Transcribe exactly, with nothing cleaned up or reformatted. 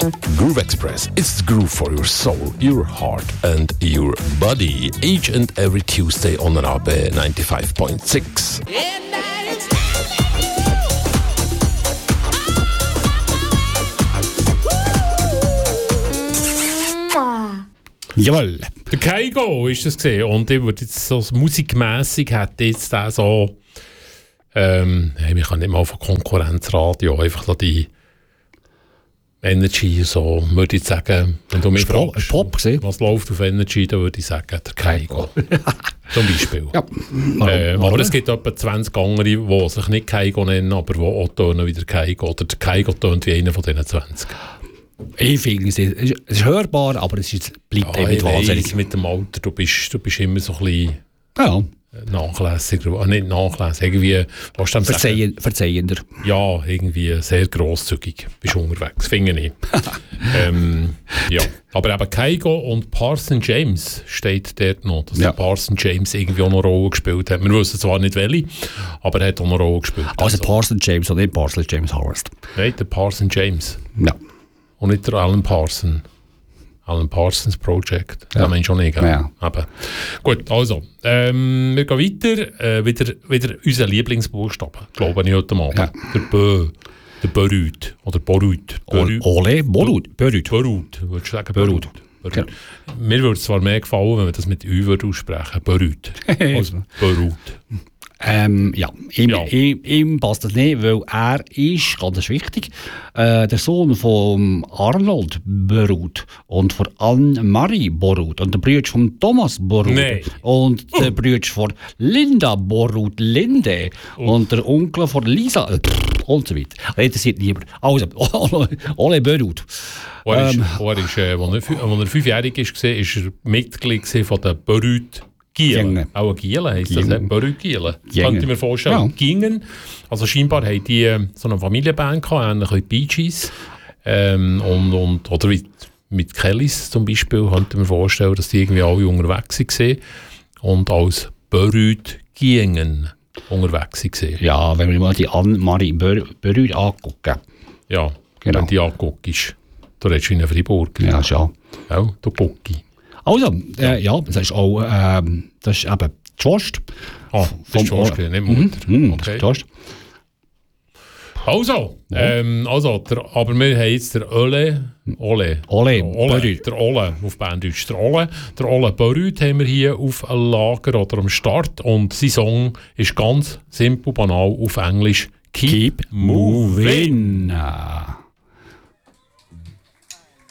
Groove Express. It's the groove for your soul, your heart and your body. Each and every Tuesday on R B ninety-five point six. Jawohl. Der Keigo ist das gesehen und ich würde jetzt so musikmässig hätte jetzt der so ähm, hey, ich kann nicht mal von Konkurrenzradio einfach so die Energy so, würde ich sagen, wenn du mich Pop, fragst, Pop was läuft auf Energy, dann würde ich sagen, der Keigo. Zum Beispiel. Ja. Äh, aber es gibt etwa zwanzig andere, die sich nicht Keigo nennen, aber die auch tönen wie der Keigo. Oder der Keigo tönt wie einer von diesen zwanzig. Ich finde, es ist, es ist hörbar, aber es ist, bleibt Ja, eben nicht ich wahnsinnig. weiss, mit dem Alter, du bist, du bist immer so ein bisschen Ja, nachlässiger, ah, nicht nachlässig, irgendwie, was du dem sagen? Verzeihen, verzeihender. Ja, irgendwie sehr grosszügig bist du unterwegs, finde ich. ähm, ja. Aber eben Keigo und Parson James steht dort noch, dass Ja. der Parson James irgendwie auch noch eine Rolle gespielt hat. Wir wissen zwar nicht welche, aber er hat auch noch eine Rolle gespielt. Also Parson James und nicht Parson James Harvest. Nein, der Parson James. Ja. Und nicht der Alan Parson. Alan Parsons Project. Ja. Das meinst du auch nicht, gell? Ja. Eben. Gut, also. Ähm, wir gehen weiter. Äh, wieder, wieder unser Lieblingsbuchstabe, glaube ich, heute Abend. Ja. Der Bö. Der Berut. Oder Borut. Berut. Ole, Borut. Berut. Berut. Würdest du sagen Berut. Berut? Berut. Mir würde es zwar mehr gefallen, wenn wir das mit Ü würde aussprechen. Berut. Also, Berut. Ähm, ja, ihm, Ja. Ihm, ihm passt das nicht, weil er ist, ganz wichtig, äh, der Sohn von Arnold Borut und von Anne-Marie Borut und der Bruder von Thomas Borut Nee. und der Bruder von Linda Borut Linde und der Onkel von Lisa äh, und so weiter. Das interessiert niemand. Also, Ole, Ole Borut. Er ist, Ähm. er ist, äh, als er, fü- als er fünfjährig war, war er Mitglied gewesen von der Berut Gielen. Gingen. Auch ein Gielen heisst das, Gingen. äh, Berut Gielen. Das Gingen. könnte ich mir vorstellen. Ja. Gingen. Also scheinbar haben die äh, so eine Familienband gehabt, ähnlich wie die Bee Gees. Ähm, und, und, oder wie mit Kellys zum Beispiel, könnte ich mir vorstellen, dass die irgendwie alle unterwegs waren. Und als Berut Gingen unterwegs waren. Ja, wenn wir mal die Anne-Marie Borut angucken. Ja, Genau. wenn die anguckst. Du redest wie ein Freiburger. Ja, schon. Ja, du Gucki. Also, äh, ja, das ist auch, ähm, das ist eben die Schwester. Ah, das ist Vom- Schwester, nicht Mutter. Mhm, Okay. die Schwester. Also, ähm, also der, aber wir haben jetzt der Ole, Ole, Ole Ole Borut. der Ole auf Berndeutsch, der Ole, der Ole Borut haben wir hier auf einem Lager oder am Start und sein Song ist ganz simpel, banal auf Englisch Keep, Keep moving.